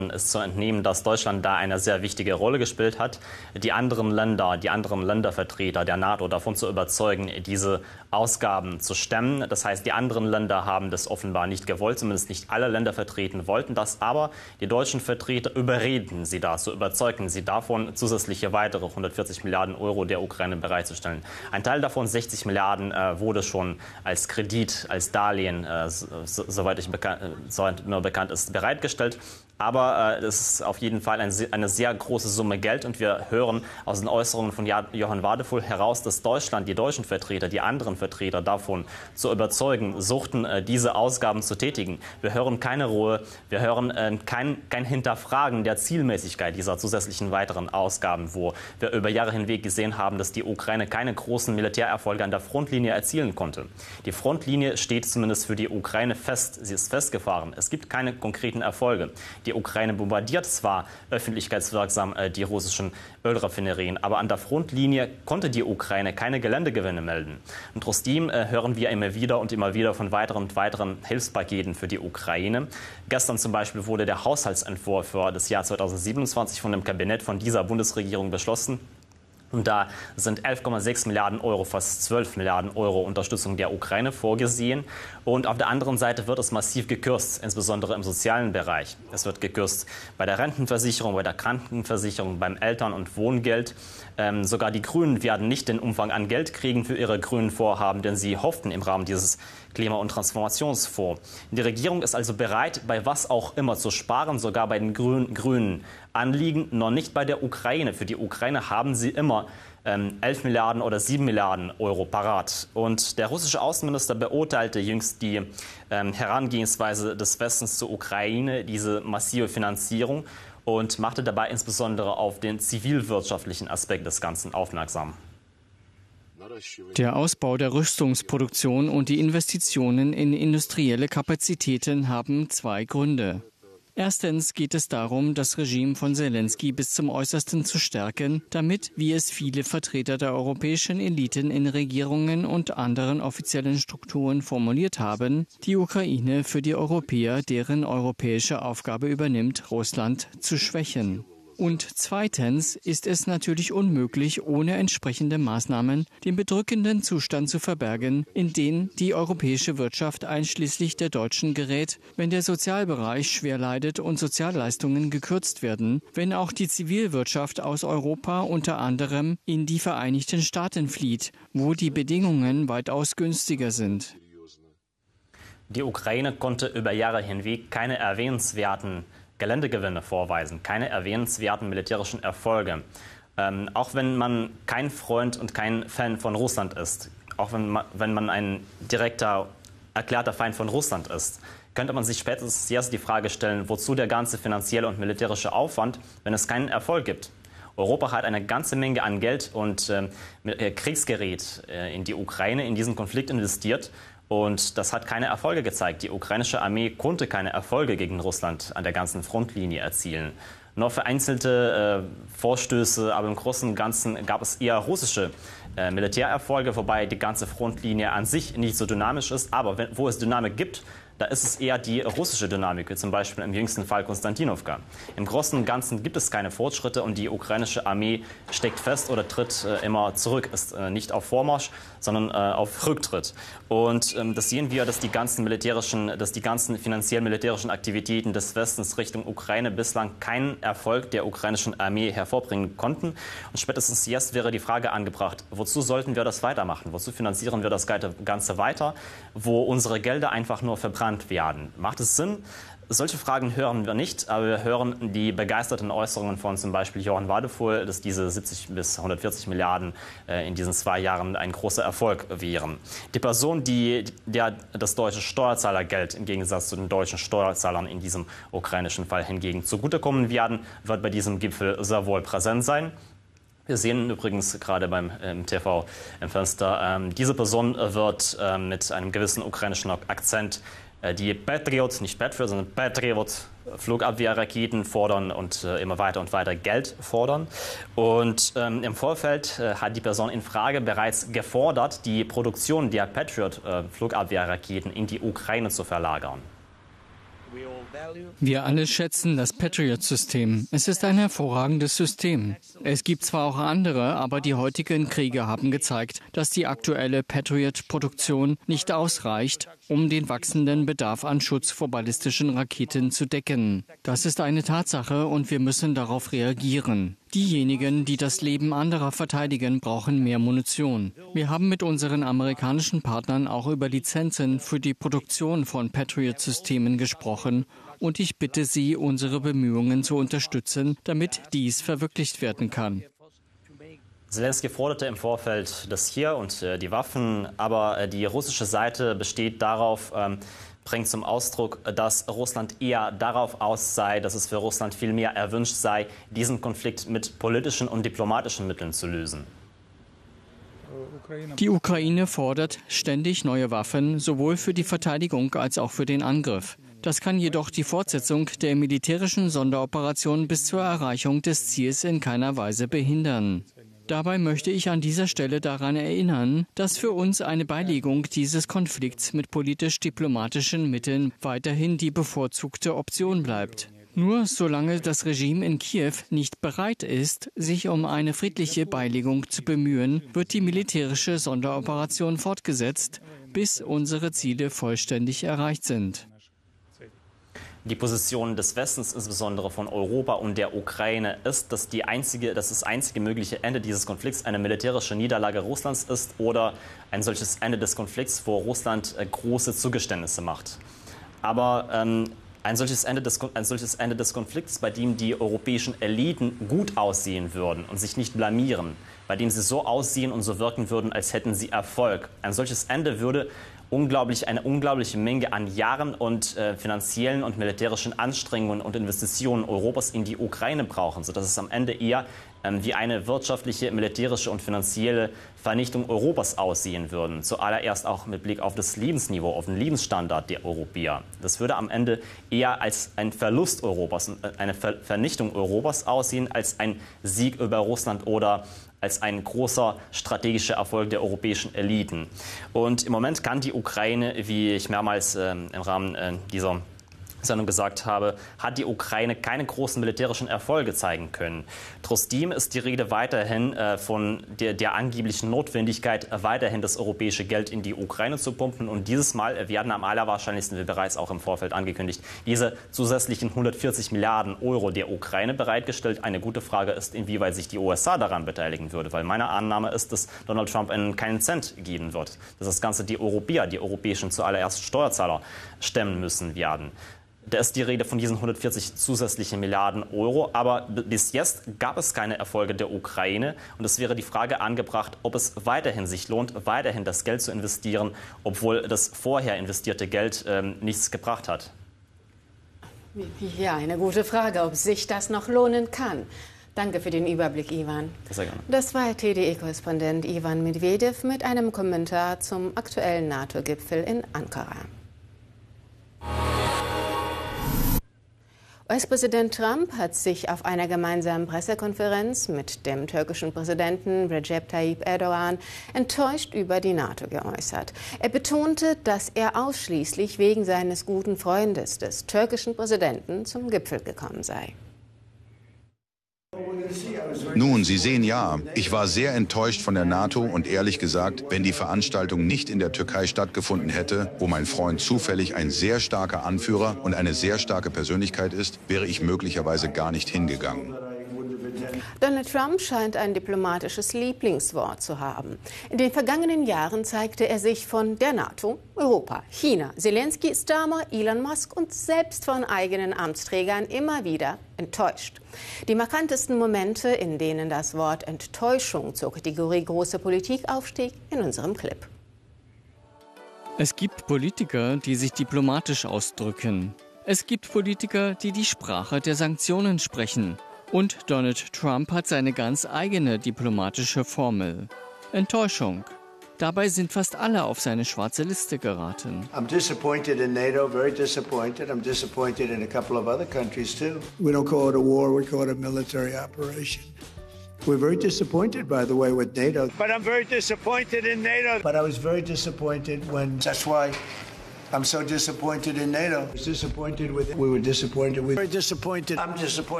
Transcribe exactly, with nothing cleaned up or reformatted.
ist zu entnehmen, dass Deutschland da eine sehr wichtige Rolle gespielt hat, die anderen Länder, die anderen Ländervertreter der NATO davon zu überzeugen, diese Ausgaben zu stemmen. Das heißt, die anderen Länder haben das offenbar nicht gewollt, zumindest nicht alle Länder vertreten wollten das, aber die deutschen Vertreter überreden sie dazu, überzeugen sie davon, zusätzliche weitere hundertvierzig Milliarden Euro der Ukraine bereitzustellen. Ein Teil davon, sechzig Milliarden, äh, wurde schon als Kredit, als Darlehen, äh, so, soweit, ich bekan äh, soweit mir bekannt ist, bereitgestellt. Aber es äh, ist auf jeden Fall ein, eine sehr große Summe Geld. Und wir hören aus den Äußerungen von Johann Wadephul heraus, dass Deutschland, die deutschen Vertreter, die anderen Vertreter davon zu überzeugen, suchten, äh, diese Ausgaben zu tätigen. Wir hören keine Ruhe, wir hören äh, kein, kein Hinterfragen der Zielmäßigkeit dieser zusätzlichen weiteren Ausgaben, wo wir über Jahre hinweg gesehen haben, dass die Ukraine keine großen Militärerfolge an der Frontlinie erzielen konnte. Die Frontlinie steht zumindest für die Ukraine fest. Sie ist festgefahren. Es gibt keine konkreten Erfolge. Die Die Ukraine bombardiert zwar öffentlichkeitswirksam äh, die russischen Ölraffinerien, aber an der Frontlinie konnte die Ukraine keine Geländegewinne melden. Und trotzdem äh, hören wir immer wieder und immer wieder von weiteren und weiteren Hilfspaketen für die Ukraine. Gestern zum Beispiel wurde der Haushaltsentwurf für das Jahr zweitausendsiebenundzwanzig von dem Kabinett von dieser Bundesregierung beschlossen. Und da sind elf Komma sechs Milliarden Euro, fast zwölf Milliarden Euro Unterstützung der Ukraine vorgesehen. Und auf der anderen Seite wird es massiv gekürzt, insbesondere im sozialen Bereich. Es wird gekürzt bei der Rentenversicherung, bei der Krankenversicherung, beim Eltern- und Wohngeld. Ähm, sogar die Grünen werden nicht den Umfang an Geld kriegen für ihre grünen Vorhaben, denn sie hofften im Rahmen dieses Klima- und Transformationsfonds. Die Regierung ist also bereit, bei was auch immer zu sparen, sogar bei den grün, grünen Anliegen, noch nicht bei der Ukraine. Für die Ukraine haben sie immer ähm, elf Milliarden oder sieben Milliarden Euro parat. Und der russische Außenminister beurteilte jüngst die ähm, Herangehensweise des Westens zur Ukraine, diese massive Finanzierung, und machte dabei insbesondere auf den zivilwirtschaftlichen Aspekt des Ganzen aufmerksam. Der Ausbau der Rüstungsproduktion und die Investitionen in industrielle Kapazitäten haben zwei Gründe. Erstens geht es darum, das Regime von Selenskyj bis zum Äußersten zu stärken, damit, wie es viele Vertreter der europäischen Eliten in Regierungen und anderen offiziellen Strukturen formuliert haben, die Ukraine für die Europäer, deren europäische Aufgabe übernimmt, Russland zu schwächen. Und zweitens ist es natürlich unmöglich, ohne entsprechende Maßnahmen den bedrückenden Zustand zu verbergen, in den die europäische Wirtschaft einschließlich der deutschen gerät, wenn der Sozialbereich schwer leidet und Sozialleistungen gekürzt werden, wenn auch die Zivilwirtschaft aus Europa unter anderem in die Vereinigten Staaten flieht, wo die Bedingungen weitaus günstiger sind. Die Ukraine konnte über Jahre hinweg keine erwähnenswerten Geländegewinne vorweisen, keine erwähnenswerten militärischen Erfolge. Ähm, auch wenn man kein Freund und kein Fan von Russland ist, auch wenn man, wenn man ein direkter, erklärter Feind von Russland ist, könnte man sich spätestens jetzt die Frage stellen, wozu der ganze finanzielle und militärische Aufwand, wenn es keinen Erfolg gibt. Europa hat eine ganze Menge an Geld und äh, Kriegsgerät äh, in die Ukraine, in diesen Konflikt investiert. Und das hat keine Erfolge gezeigt. Die ukrainische Armee konnte keine Erfolge gegen Russland an der ganzen Frontlinie erzielen. Nur vereinzelte äh, Vorstöße, aber im Großen und Ganzen gab es eher russische äh, Militärerfolge, wobei die ganze Frontlinie an sich nicht so dynamisch ist. Aber wenn, wo es Dynamik gibt, da ist es eher die russische Dynamik, wie zum Beispiel im jüngsten Fall Konstantinowka. Im Großen und Ganzen gibt es keine Fortschritte und die ukrainische Armee steckt fest oder tritt äh, immer zurück, ist äh, nicht auf Vormarsch, sondern äh, auf Rücktritt. Und ähm, das sehen wir, dass die ganzen militärischen, dass die ganzen finanziell-militärischen Aktivitäten des Westens Richtung Ukraine bislang keinen Erfolg der ukrainischen Armee hervorbringen konnten. Und spätestens jetzt wäre die Frage angebracht, wozu sollten wir das weitermachen? Wozu finanzieren wir das Ganze weiter, wo unsere Gelder einfach nur verbrannt werden? Macht es Sinn? Solche Fragen hören wir nicht, aber wir hören die begeisterten Äußerungen von zum Beispiel Johann Wadephul, dass diese siebzig bis hundertvierzig Milliarden äh, in diesen zwei Jahren ein großer Erfolg wären. Die Person, die der das deutsche Steuerzahlergeld im Gegensatz zu den deutschen Steuerzahlern in diesem ukrainischen Fall hingegen zugutekommen werden, wird bei diesem Gipfel sehr wohl präsent sein. Wir sehen übrigens gerade beim ähm, T V im Fenster, ähm, diese Person wird ähm, mit einem gewissen ukrainischen Akzent die Patriot, nicht Patriot, sondern Patriot Flugabwehrraketen fordern und äh, immer weiter und weiter Geld fordern. Und ähm, im Vorfeld äh, hat die Person in Frage bereits gefordert, die Produktion der Patriot äh, Flugabwehrraketen in die Ukraine zu verlagern. Wir alle schätzen das Patriot-System. Es ist ein hervorragendes System. Es gibt zwar auch andere, aber die heutigen Kriege haben gezeigt, dass die aktuelle Patriot-Produktion nicht ausreicht, um den wachsenden Bedarf an Schutz vor ballistischen Raketen zu decken. Das ist eine Tatsache und wir müssen darauf reagieren. Diejenigen, die das Leben anderer verteidigen, brauchen mehr Munition. Wir haben mit unseren amerikanischen Partnern auch über Lizenzen für die Produktion von Patriot-Systemen gesprochen und ich bitte Sie, unsere Bemühungen zu unterstützen, damit dies verwirklicht werden kann. Zelensky forderte im Vorfeld das hier und äh, die Waffen, aber äh, die russische Seite besteht darauf, ähm, bringt zum Ausdruck, dass Russland eher darauf aus sei, dass es für Russland viel mehr erwünscht sei, diesen Konflikt mit politischen und diplomatischen Mitteln zu lösen. Die Ukraine fordert ständig neue Waffen, sowohl für die Verteidigung als auch für den Angriff. Das kann jedoch die Fortsetzung der militärischen Sonderoperation bis zur Erreichung des Ziels in keiner Weise behindern. Dabei möchte ich an dieser Stelle daran erinnern, dass für uns eine Beilegung dieses Konflikts mit politisch-diplomatischen Mitteln weiterhin die bevorzugte Option bleibt. Nur solange das Regime in Kiew nicht bereit ist, sich um eine friedliche Beilegung zu bemühen, wird die militärische Sonderoperation fortgesetzt, bis unsere Ziele vollständig erreicht sind. Die Position des Westens, insbesondere von Europa und der Ukraine, ist, dass, die einzige, dass das einzige mögliche Ende dieses Konflikts eine militärische Niederlage Russlands ist oder ein solches Ende des Konflikts, wo Russland äh, große Zugeständnisse macht. Aber ähm, ein, solches Ende des, ein solches Ende des Konflikts, bei dem die europäischen Eliten gut aussehen würden und sich nicht blamieren, bei dem sie so aussehen und so wirken würden, als hätten sie Erfolg. Ein solches Ende würde unglaublich, eine unglaubliche Menge an Jahren und äh, finanziellen und militärischen Anstrengungen und Investitionen Europas in die Ukraine brauchen, sodass es am Ende eher ähm, wie eine wirtschaftliche, militärische und finanzielle Vernichtung Europas aussehen würde. Zuallererst auch mit Blick auf das Lebensniveau, auf den Lebensstandard der Europäer. Das würde am Ende eher als ein Verlust Europas, eine Ver Vernichtung Europas aussehen, als ein Sieg über Russland oder als ein großer strategischer Erfolg der europäischen Eliten. Und im Moment kann die Ukraine, wie ich mehrmals äh, im Rahmen äh, dieser Sendung gesagt habe, hat die Ukraine keine großen militärischen Erfolge zeigen können. Trotzdem ist die Rede weiterhin äh, von der, der angeblichen Notwendigkeit, äh, weiterhin das europäische Geld in die Ukraine zu pumpen. Und dieses Mal werden am allerwahrscheinlichsten, wie bereits auch im Vorfeld angekündigt, diese zusätzlichen hundertvierzig Milliarden Euro der Ukraine bereitgestellt. Eine gute Frage ist, inwieweit sich die U S A daran beteiligen würde, weil meine Annahme ist, dass Donald Trump ihnen keinen Cent geben wird, dass das Ganze die Europäer, die europäischen zuallererst Steuerzahler stemmen müssen werden. Da ist die Rede von diesen hundertvierzig zusätzlichen Milliarden Euro. Aber bis jetzt gab es keine Erfolge der Ukraine. Und es wäre die Frage angebracht, ob es weiterhin sich lohnt, weiterhin das Geld zu investieren, obwohl das vorher investierte Geld ähm, nichts gebracht hat. Ja, eine gute Frage, ob sich das noch lohnen kann. Danke für den Überblick, Ivan. Sehr gerne. Das war T D E-Korrespondent Ivan Medvedev mit einem Kommentar zum aktuellen NATO-Gipfel in Ankara. U S-Präsident Trump hat sich auf einer gemeinsamen Pressekonferenz mit dem türkischen Präsidenten Recep Tayyip Erdogan enttäuscht über die NATO geäußert. Er betonte, dass er ausschließlich wegen seines guten Freundes, des türkischen Präsidenten, zum Gipfel gekommen sei. Nun, Sie sehen ja, ich war sehr enttäuscht von der NATO und ehrlich gesagt, wenn die Veranstaltung nicht in der Türkei stattgefunden hätte, wo mein Freund zufällig ein sehr starker Anführer und eine sehr starke Persönlichkeit ist, wäre ich möglicherweise gar nicht hingegangen. Donald Trump scheint ein diplomatisches Lieblingswort zu haben. In den vergangenen Jahren zeigte er sich von der NATO, Europa, China, Zelensky, Starmer, Elon Musk und selbst von eigenen Amtsträgern immer wieder enttäuscht. Die markantesten Momente, in denen das Wort Enttäuschung zur Kategorie große Politik aufstieg, in unserem Clip. Es gibt Politiker, die sich diplomatisch ausdrücken. Es gibt Politiker, die die Sprache der Sanktionen sprechen. Und Donald Trump hat seine ganz eigene diplomatische Formel. Enttäuschung. Dabei sind fast alle auf seine schwarze Liste geraten. I'm disappointed in NATO, very disappointed. I'm disappointed in a couple of other countries too. We don't call it a war, we call it a military operation. We're very disappointed, by the way, with NATO. But I'm very disappointed in NATO. But I was very disappointed when, that's why I'm so disappointed in NATO. I was disappointed with it. We were disappointed with. Very disappointed. I'm disappointed.